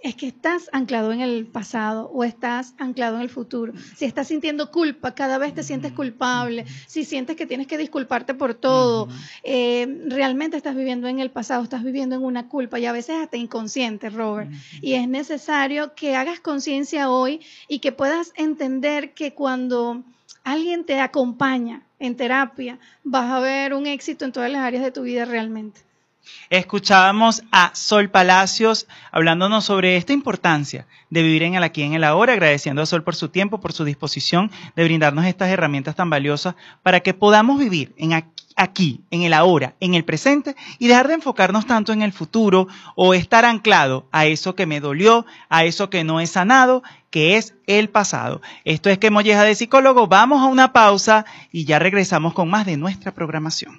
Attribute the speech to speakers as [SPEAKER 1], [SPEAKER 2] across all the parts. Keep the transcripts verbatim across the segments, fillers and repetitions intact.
[SPEAKER 1] es que estás anclado en el pasado o estás anclado en el futuro. Si estás sintiendo culpa, cada vez te sientes culpable, si sientes que tienes que disculparte por todo, eh, realmente estás viviendo en el pasado, estás viviendo en una culpa y a veces hasta inconsciente, Robert. Y es necesario que hagas conciencia hoy y que puedas entender que cuando alguien te acompaña en terapia, vas a ver un éxito en todas las áreas de tu vida realmente.
[SPEAKER 2] Escuchábamos a Sol Palacios hablándonos sobre esta importancia de vivir en el aquí y en el ahora, agradeciendo a Sol por su tiempo, por su disposición de brindarnos estas herramientas tan valiosas para que podamos vivir en aquí, aquí, en el ahora, en el presente y dejar de enfocarnos tanto en el futuro o estar anclado a eso que me dolió, a eso que no he sanado, que es el pasado. Esto es Que Molleja de Psicólogo. Vamos a una pausa y ya regresamos con más de nuestra programación.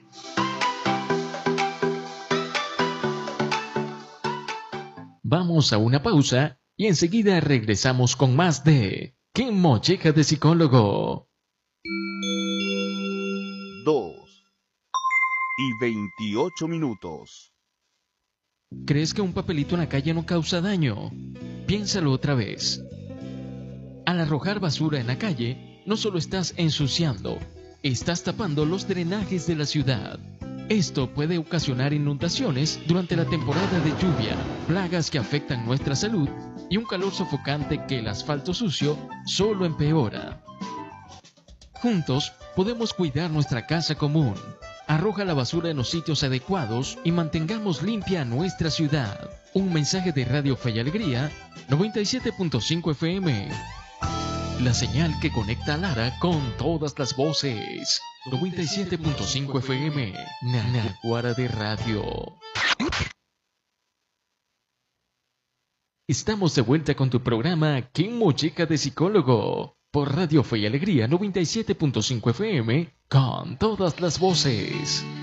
[SPEAKER 3] Vamos a una pausa y enseguida regresamos con más de ¿Qué Molleja de Psicólogo?
[SPEAKER 4] Dos y veintiocho minutos.
[SPEAKER 3] ¿Crees que un papelito en la calle no causa daño? Piénsalo otra vez. Al arrojar basura en la calle, no solo estás ensuciando, estás tapando los drenajes de la ciudad. Esto puede ocasionar inundaciones durante la temporada de lluvia, plagas que afectan nuestra salud y un calor sofocante que el asfalto sucio solo empeora. Juntos podemos cuidar nuestra casa común. Arroja la basura en los sitios adecuados y mantengamos limpia nuestra ciudad. Un mensaje de Radio Fe y Alegría, noventa y siete punto cinco F M. La señal que conecta a Lara con todas las voces. noventa y siete punto cinco F M, Naguara de Radio. Estamos de vuelta con tu programa ¿Qué Molleja de Psicólogo? Por Radio Fe y Alegría noventa y siete punto cinco F M, con todas las voces.